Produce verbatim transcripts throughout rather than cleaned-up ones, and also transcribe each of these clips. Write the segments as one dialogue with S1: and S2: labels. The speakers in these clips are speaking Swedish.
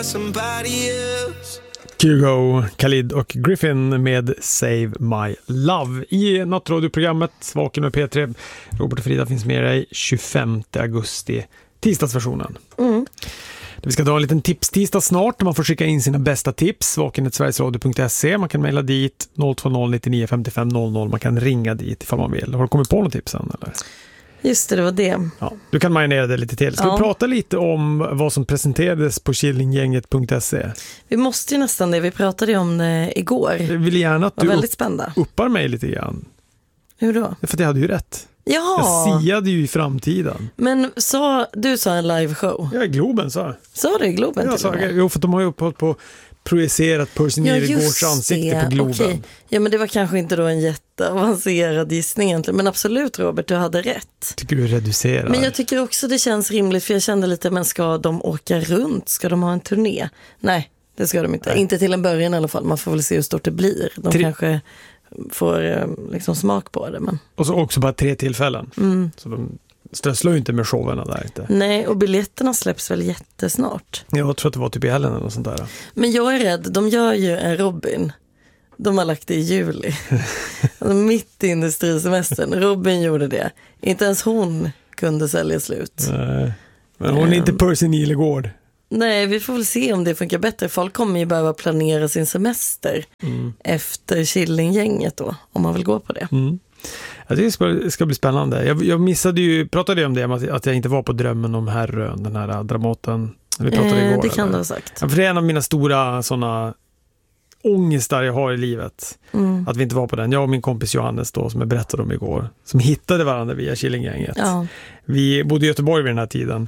S1: Kygo, Khalid och Griffin med Save My Love i nattradioprogrammet Vaken med P tre. Robert och Frida finns med dig tjugofemte augusti, tisdagsversionen.
S2: Mm.
S1: Vi ska dra en liten tips-tisdag snart. Man får skicka in sina bästa tips. vaken snabel-a sverigesradio punkt se. Man kan mejla dit noll två noll nittionio femtiofem noll noll. Man kan ringa dit ifall man vill. Har du kommit på något tips än, eller?
S2: Just det, det var det.
S1: Ja, du kan marinera det lite till. Ska
S2: ja.
S1: vi prata lite om vad som presenterades på killinggänget punkt se?
S2: Vi måste ju nästan det. Vi pratade ju om det igår.
S1: Jag vill gärna att du
S2: väldigt spännande.
S1: uppar mig lite grann.
S2: Hur då?
S1: För att jag hade ju rätt.
S2: Ja.
S1: Jag siade ju i framtiden.
S2: Men sa, du sa en liveshow.
S1: Ja, Globen sa.
S2: Sa du i Globen
S1: ja,
S2: till
S1: sa, Jo, för de har ju uppehållit på projicerat Percy Nilegårds ansikte på Globen.
S2: Okay. Ja, men det var kanske inte då en jätteavancerad gissning egentligen. Men absolut, Robert, du hade rätt.
S1: Tycker du reducerar?
S2: Men jag tycker också det känns rimligt, för jag kände lite, men ska de åka runt? Ska de ha en turné? Nej, det ska de inte. Nej. Inte till en början i alla fall. Man får väl se hur stort det blir. De Tre... kanske får liksom smak på det. Men... Och
S1: så också bara tre tillfällen.
S2: Mm.
S1: Så de strösslar ju inte med showerna där inte.
S2: Nej, och biljetterna släpps väl jättesnart.
S1: Jag tror att det var typ i helgen eller något sånt där.
S2: Men jag är rädd, de gör ju en Robin. De har lagt det i juli. Alltså mitt i industrisemestern. Robin gjorde det. Inte ens hon kunde sälja slut.
S1: Nej, men hon är um, inte Percy Nilegård. Nej,
S2: vi får väl se om det funkar bättre. Folk kommer ju behöva planera sin semester mm. efter Killinggänget då, om man vill gå på det.
S1: Mm. Jag tycker det ska, det ska bli spännande. Jag, jag missade ju, pratade ju om det, att, att jag inte var på Drömmen om Herrön, den här Dramaten. Vi pratade
S2: eh,
S1: igår.
S2: Det kan
S1: eller?
S2: du ha sagt.
S1: Ja, för det är en av mina stora sådana ångestar jag har i livet.
S2: Mm.
S1: Att vi inte var på den. Jag och min kompis Johannes då, som jag berättade om igår, som hittade varandra via Killinggänget.
S2: Ja.
S1: Vi bodde i Göteborg vid den här tiden.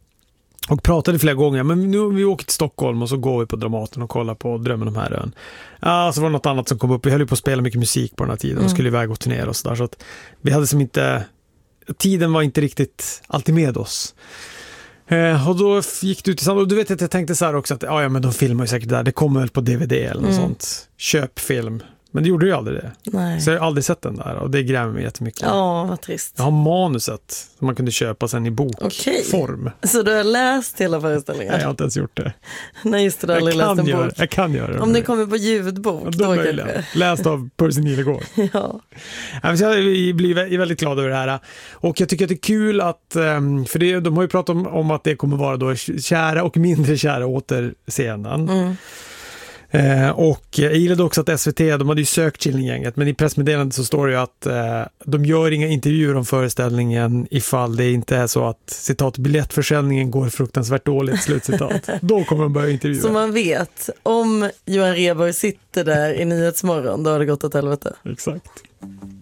S1: Och pratade flera gånger, men nu vi åker till Stockholm och så går vi på Dramaten och kollar på Drömmen om Herrön. Ja, så var det något annat som kom upp. Vi höll ju på att spela mycket musik på den här tiden och mm. skulle iväg och turnera och sådär. Så att vi hade som inte, tiden var inte riktigt alltid med oss. Eh, och då gick du tillsammans, och du vet att jag tänkte så här också att ja, ja men de filmar ju säkert där, det kommer väl på D V D eller något mm. sånt. Köpfilm. Men det gjorde ju aldrig det.
S2: Nej.
S1: Så jag har aldrig sett den där och det grämer mig jättemycket.
S2: Ja, vad trist.
S1: Jag har manuset som man kunde köpa sen i bokform.
S2: Okay. Så du har läst hela föreställningen?
S1: Nej, jag har inte ens gjort det.
S2: Nej, just det, du har aldrig läst en
S1: göra,
S2: bok.
S1: Jag kan göra det.
S2: Om det kommer på ljudbok, ja, då kanske.
S1: Läst av Percy Nilegård.
S2: Ja.
S1: Jag blir väldigt glad över det här. Och jag tycker att det är kul att, för det, de har ju pratat om, om att det kommer vara då kära och mindre kära återseenden.
S2: Mm.
S1: Eh, och jag gillade också att S V T, de hade ju sökt Killinggänget, men i pressmeddelandet så står det ju att eh, de gör inga intervjuer om föreställningen ifall det inte är så att citat, biljettförsäljningen går fruktansvärt dåligt, slutcitat. Då kommer de börja intervjua.
S2: Så man vet, om Johan Rheborg sitter där i Nyhetsmorgon, då har det gått åt helvete.
S1: Exakt.